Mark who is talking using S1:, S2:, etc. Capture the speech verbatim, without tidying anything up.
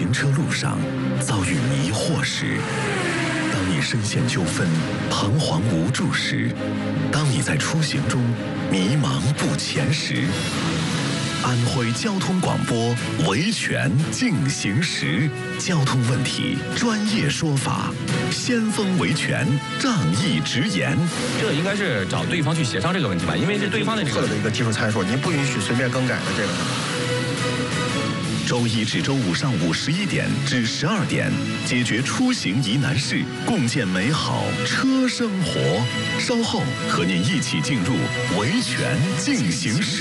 S1: 行车路上遭遇迷惑时，当你深陷纠纷、彷徨无助时，当你在出行中迷茫不前时，安徽交通广播维权进行时，交通问题专业说法，先锋维权仗义直言。
S2: 这应该是找对方去协商这个问题吧，因为是对方的这个
S3: 的一个技术参数，您不允许随便更改的这个。
S1: 周一至周五上午十一点至十二点，解决出行疑难事，共建美好车生活。稍后和您一起进入维权进行时。